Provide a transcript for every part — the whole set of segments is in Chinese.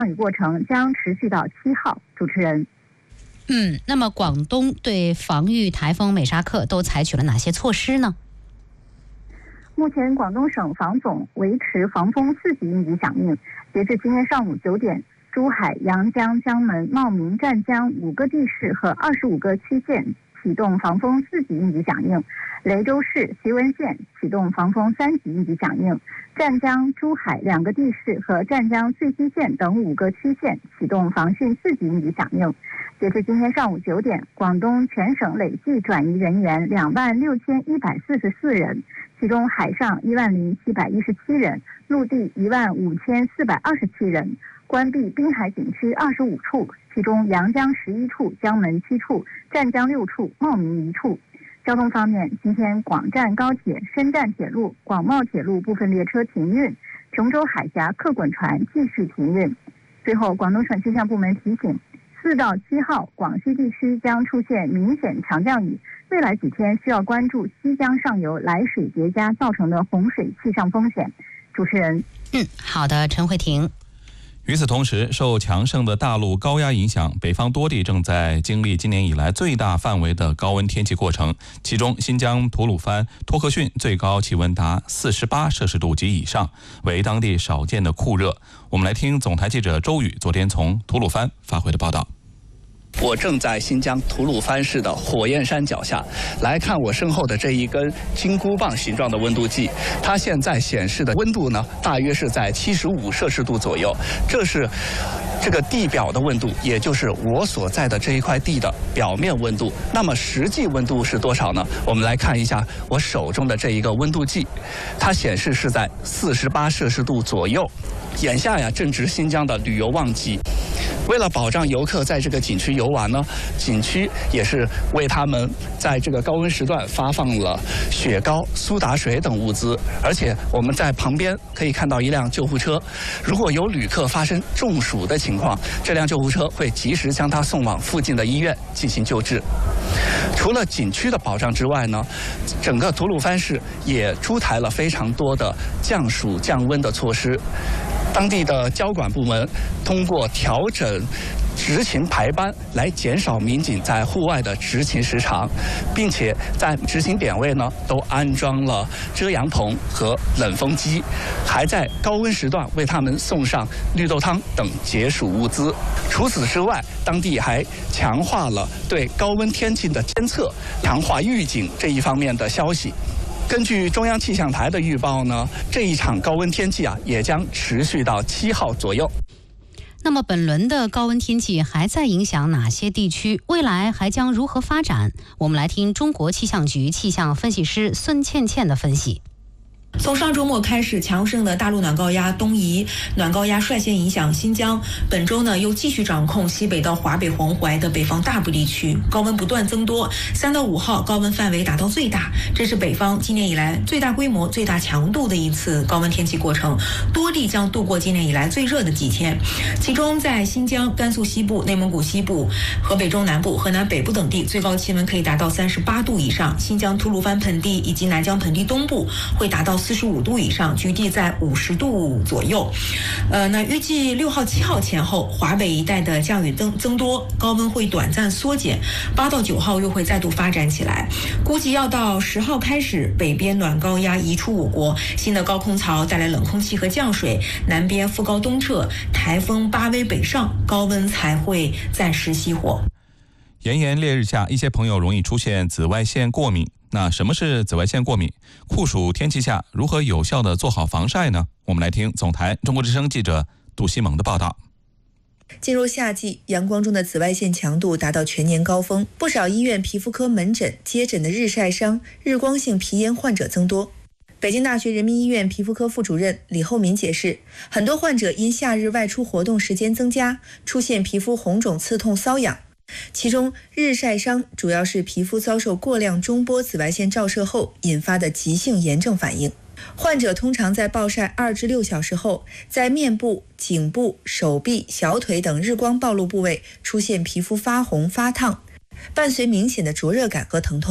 雨过程将持续到7号。主持人。 那么广东对防御台风美沙克都采取了哪些措施呢？ 目前广东省防总维持防风4级应急响应，截至今天上午9点，珠海、阳江、江门、茂名、湛江5个地市和25个区县启动防风4级应急响应，雷州市、徐闻县启动防风3级应急响应，湛江、珠海2个地市和湛江最西县等5个区县启动防汛4级应急响应。截至今天上午9点，广东全省累计转移人员26144人，其中海上10717人，陆地15427人，关闭滨海景区25处，其中阳江11处、江门7处、湛江6处、茂名1处。交通方面，今天广湛高铁、深湛铁路、广茂铁路部分列车停运，琼州海峡客滚船继续停运。最后，广东省气象部门提醒，4到7号广西地区将出现明显强降雨，未来几天需要关注西江上游来水叠加造成的洪水气象风险。主持人。 好的，陈慧婷。 与此同时，受强盛的大陆高压影响，北方多地正在经历今年以来最大范围的高温天气过程，其中新疆吐鲁番、托克逊最高气温达48摄氏度及以上，为当地少见的酷热。我们来听总台记者周宇昨天从吐鲁番发回的报道。 我正在新疆吐鲁番市的火焰山脚下，来看我身后的这一根金箍棒形状的温度计，它现在显示的温度呢，大约是在75摄氏度左右，这是这个地表的温度，也就是我所在的这一块地的表面温度。那么实际温度是多少呢？我们来看一下我手中的这一个温度计，它显示是在48摄氏度左右。眼下呀，正值新疆的旅游旺季。为了保障游客在这个景区游玩呢，景区也是为他们在这个高温时段发放了雪糕、苏打水等物资。而且我们在旁边可以看到一辆救护车，如果有旅客发生中暑的情况，这辆救护车会及时将他送往附近的医院进行救治。除了景区的保障之外呢，整个吐鲁番市也出台了非常多的降暑降温的措施。当地的交管部门通过调整执勤排班来减少民警在户外的执勤时长，并且在执勤点位呢都安装了遮阳棚和冷风机，还在高温时段为他们送上绿豆汤等解暑物资。除此之外，当地还强化了对高温天气的监测，强化预警这一方面的消息。根据中央气象台的预报呢，这一场高温天气也将持续到7号左右。 那么本轮的高温天气还在影响哪些地区？未来还将如何发展？我们来听中国气象局气象分析师孙倩倩的分析。 从上周末开始，强盛的大陆暖高压东移，暖高压率先影响新疆。本周呢，又继续掌控西北到华北黄淮的北方大部地区，高温不断增多。3到5号高温范围达到最大，这是北方今年以来最大规模、最大强度的一次高温天气过程。多地将度过今年以来最热的几天，其中在新疆、甘肃西部、内蒙古西部、河北中南部、河南北部等地，最高气温可以达到38度以上。新疆吐鲁番盆地以及南疆盆地东部会达到45度以上，局地在50度左右。那预计6号、7号前后，华北一带的降雨增多，高温会短暂缩减。8到9号又会再度发展起来，估计要到10号开始，北边暖高压移出我国，新的高空槽带来冷空气和降水，南边副高东撤，台风巴威北上，高温才会暂时熄火。 炎炎烈日下，一些朋友容易出现紫外线过敏。那什么是紫外线过敏？酷暑天气下如何有效地做好防晒呢？我们来听总台中国之声记者杜西蒙的报道。 进入夏季，阳光中的紫外线强度达到全年高峰，不少医院皮肤科门诊接诊的日晒伤、日光性皮炎患者增多。北京大学人民医院皮肤科副主任李厚民解释，很多患者因夏日外出活动时间增加，出现皮肤红肿、刺痛、瘙痒。其中日晒伤主要是皮肤遭受过量中波紫外线照射后引发的急性炎症反应。患者通常在暴晒2至6小时后，在面部、颈部、手臂、小腿等日光暴露部位出现皮肤发红发烫，伴随明显的灼热感和疼痛。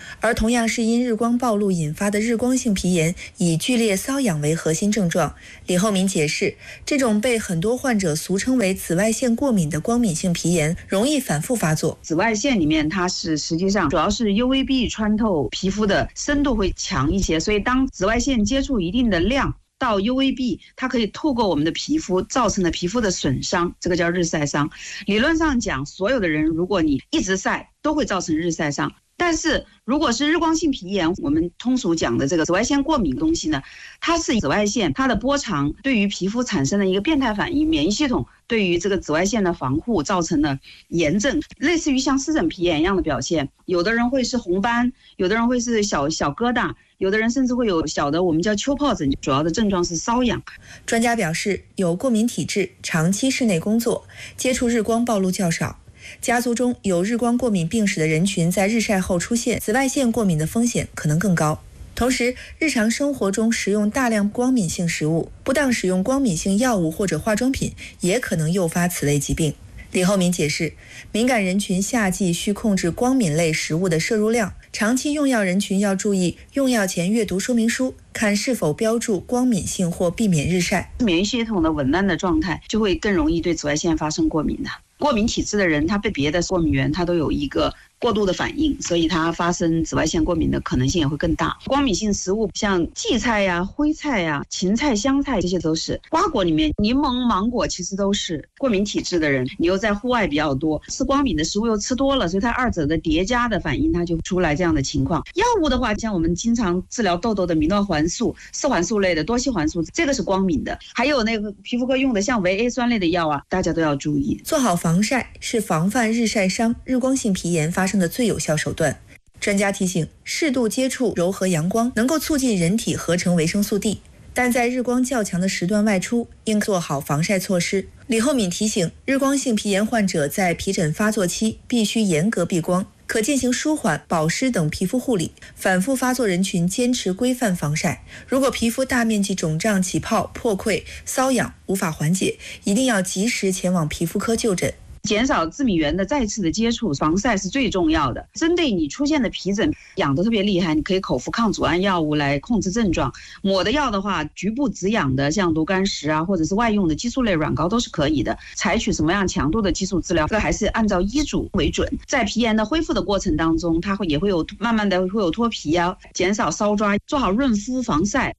而同样是因日光暴露引发的日光性皮炎，以剧烈瘙痒为核心症状。李厚民解释，这种被很多患者俗称为紫外线过敏的光敏性皮炎，容易反复发作。 紫外线里面它是实际上主要是 UVB 穿透皮肤的深度会强一些，所以当紫外线接触一定的量到 UVB， 它可以透过我们的皮肤造成的皮肤的损伤，这个叫日晒伤。理论上讲，所有的人如果你一直晒都会造成日晒伤，但是如果是日光性皮炎，我们通俗讲的这个紫外线过敏东西呢，它是紫外线它的波长对于皮肤产生的一个变态反应，免疫系统对于这个紫外线的防护造成了炎症，类似于像湿疹皮炎一样的表现。有的人会是红斑，有的人会是小疙瘩，有的人甚至会有小的我们叫丘疱疹，主要的症状是瘙痒。 专家表示，有过敏体质、长期室内工作、接触日光暴露较少、家族中有日光过敏病史的人群，在日晒后出现紫外线过敏的风险可能更高。同时，日常生活中食用大量光敏性食物，不当使用光敏性药物或者化妆品，也可能诱发此类疾病。李厚民解释，敏感人群夏季需控制光敏类食物的摄入量，长期用药人群要注意用药前阅读说明书，看是否标注光敏性或避免日晒。 免疫系统的紊乱的状态，就会更容易对紫外线发生过敏的。过敏体质的人，他被别的过敏源他都有一个过度的反应，所以他发生紫外线过敏的可能性也会更大。光敏性食物像荠菜呀、灰菜呀、芹菜、香菜，这些都是。瓜果里面，柠檬、芒果其实都是。过敏体质的人，你又在户外比较多，吃光敏的食物又吃多了，所以它二者的叠加的反应，它就出来这样的情况。药物的话，像我们经常治疗痘痘的米诺环素、四环素类的多烯环素，这个是光敏的。还有那个皮肤科用的像维 A 酸类的药啊，大家都要注意。 做好防晒是防范日晒伤、日光性皮炎发生的最有效手段。专家提醒，适度接触柔和阳光能够促进人体合成维生素 D， 但在日光较强的时段外出，应做好防晒措施。李厚敏提醒，日光性皮炎患者在皮疹发作期必须严格避光，可进行舒缓、保湿等皮肤护理。反复发作人群坚持规范防晒。如果皮肤大面积肿胀、起泡、破溃、瘙痒无法缓解，一定要及时前往皮肤科就诊。 减少致敏源的再次的接触，防晒是最重要的。针对你出现的皮疹痒得特别厉害，你可以口服抗组胺药物来控制症状。抹的药的话，局部止痒的，像炉甘石啊，或者是外用的激素类软膏都是可以的。采取什么样强度的激素治疗，这个还是按照医嘱为准。在皮炎的恢复的过程当中，它也会有慢慢的会有脱皮啊，减少搔抓，做好润肤防晒。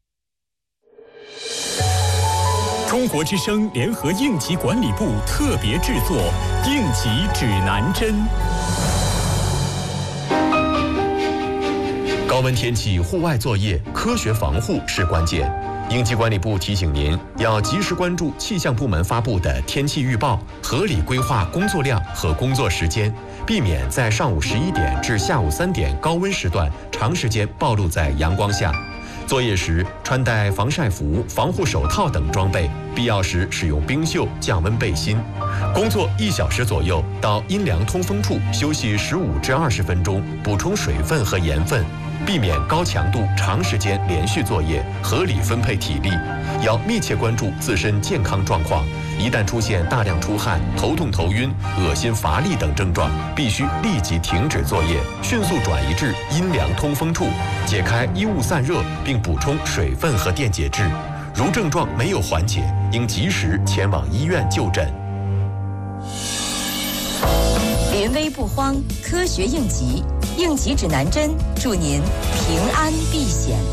中国之声联合应急管理部特别制作《应急指南针》。 高温天气户外作业，科学防护是关键。应急管理部提醒您，要及时关注气象部门发布的天气预报，合理规划工作量和工作时间，避免在上午11点至下午3点高温时段长时间暴露在阳光下。作业时穿戴防晒服、防护手套等装备，必要时使用冰袖降温背心。工作1小时左右，到阴凉通风处休息15至20分钟，补充水分和盐分，避免高强度长时间连续作业，合理分配体力。要密切关注自身健康状况，一旦出现大量出汗、头痛头晕、恶心乏力等症状，必须立即停止作业，迅速转移至阴凉通风处，解开衣物散热，并补充水分和电解质。如症状没有缓解，应及时前往医院就诊。 临危不慌，科学应急，应急指南针，祝您平安避险。